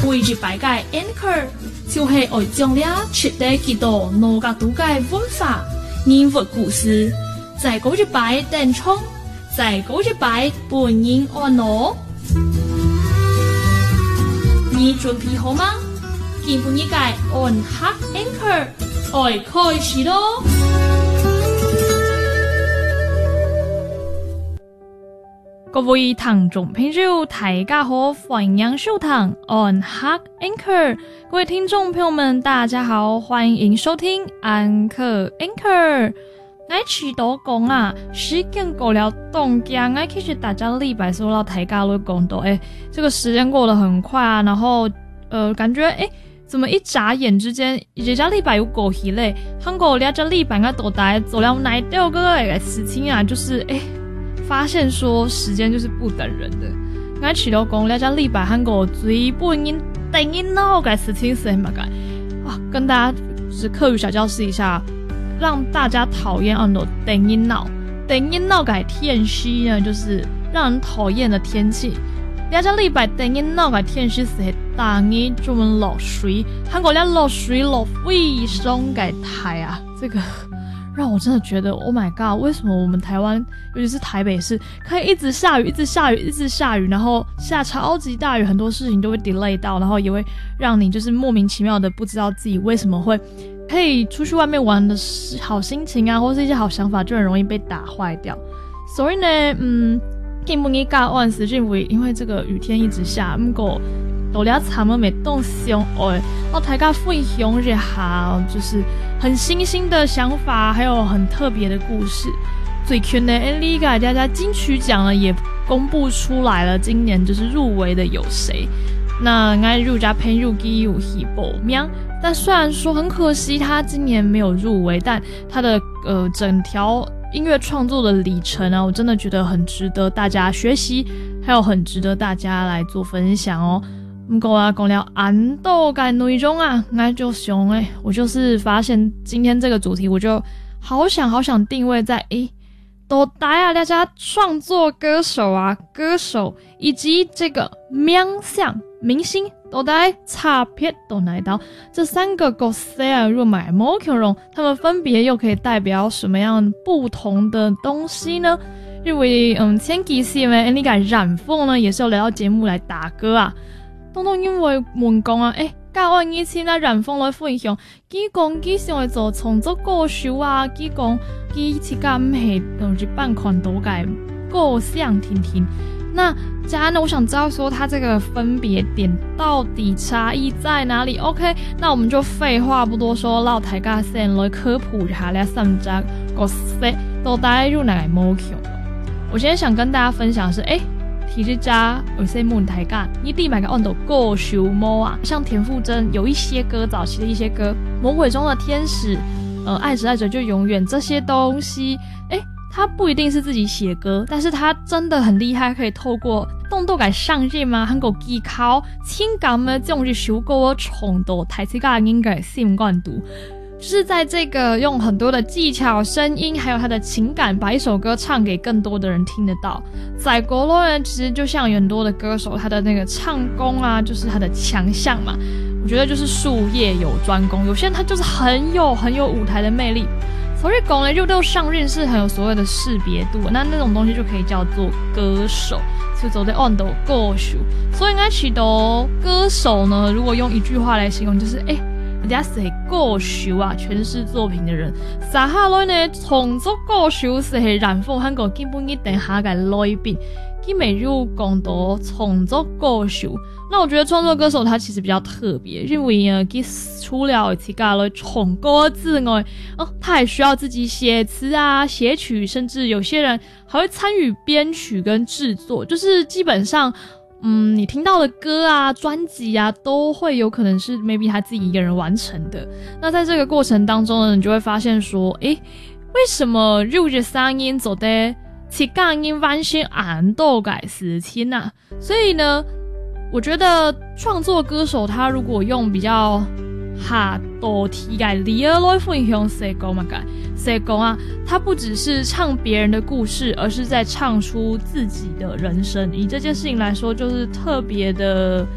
每一摆嘅 anchor 就是愛將了取得幾多農家獨嘅文化、人物故事，在嗰一擺登場，在嗰一擺本人安樂。你準備好嗎？今半日嘅 on hot anchor 愛開始咯！各位聽眾朋友，大家好，歡迎收聽 On Hot Anchor。各位聽眾朋友們，大家好，歡迎收聽安可 Anchor。我遲到講啊，時間過了凍僵，我其實大家禮拜四到大家都講到，這個時間過得很快啊，然後感覺怎麼一眨眼之間，這家禮拜又過去嘞？韓國兩家禮拜我都大做了哪掉個事情啊，就是發現說時間就是不等人的。我遲到講兩家禮拜韓國最不應等應鬧嘅事情是什麼？跟大家是課語小教室一下，讓大家討厭很多等應鬧。等應鬧嘅天氣呢，就是讓人討厭的天氣。兩家禮拜等應鬧嘅天氣是大雨專門落水，韓國兩落水落非常嘅大啊，這個。讓我真的覺得 Oh my god， 為什麼我們台灣尤其是台北市可以一直下雨一直下雨一直下雨，然後下超級大雨，很多事情都會 delay 到，然後也會讓你就是莫名其妙的不知道自己為什麼會可以出去外面玩的好心情啊，或是一些好想法就很容易被打壞掉。所以呢今晡日教案時因為這個雨天一直下，不過到了他們沒動相愛，然後大家分享一下就是很新興的想法，還有很特別的故事。最近呢大家金曲獎呢也公布出來了，今年就是入圍的有誰？那我入家朋友給有去報名，但雖然說很可惜他今年沒有入圍，但他的整條音樂創作的里程啊，我真的覺得很值得大家學習，還有很值得大家來做分享哦。不過啊，講了安豆嘅內容啊，我就想我就是發現今天這個主題，我就好想定位在到底啊，大家創作歌手以及這個明星到底差別到哪到這三個角色啊，若買某強容，他們分別又可以代表什麼樣不同的東西呢？因為前幾期呢，那個染鳳呢也是有來到節目來打歌啊。當因為問講啊，教我以前啊染鳳來分享，佢講佢想嚟做創作歌手啊，佢講佢自家唔係日本看到嘅歌聲聽聽。那接下來呢，我想知道說他這個分別點到底差異在哪裡 ？OK， 那我們就廢話不多說，讓大家先來科普一下呢三隻角色到底有哪個不同。我現在想跟大家分享的是其實家有些問題㗎，你地買個按到歌手麼啊？像田馥甄有一些歌，早期的一些歌，魔鬼中的天使，愛着愛着就永遠，這些東西，他不一定是自己寫歌，但是他真的很厲害，可以透過動作感上進嘛，很有技巧，情感呢將這首歌唱到台詞家應該心貫讀。就是在這個用很多的技巧、聲音，還有他的情感，把一首歌唱給更多的人聽得到。在國內呢，其實就像有很多的歌手，他的那個唱功啊，就是他的強項嘛。我覺得就是術業有專攻，有些人他就是很有舞台的魅力。所以講呢，就上任是很有所謂的識別度，那種東西就可以叫做歌手。就走在on的歌手，所以我覺得歌手呢，如果用一句話來形容，就是人家是歌手啊，詮釋作品的人。接下來呢，創作歌手是染鳳韓國基本一定下嘅類別，佢沒有講到創作歌手。那我覺得創作歌手他其實比較特別，因為呢，佢除了自己來唱歌之外，他還需要自己寫詞啊、寫曲，甚至有些人還會參與編曲跟製作，就是基本上。你聽到的歌啊、專輯啊，都會有可能是 maybe 他自己一個人完成的。那在這個過程當中呢，你就會發現說，為什麼入着聲音做得似剛音完全按到嘅事情啊？所以呢，我覺得創作歌手他如果用比較下多題嘅理由來分享寫歌嘛嘅。寫歌啊，他不只是唱別人的故事，而是在唱出自己的人生。以這件事情來說，就是特別的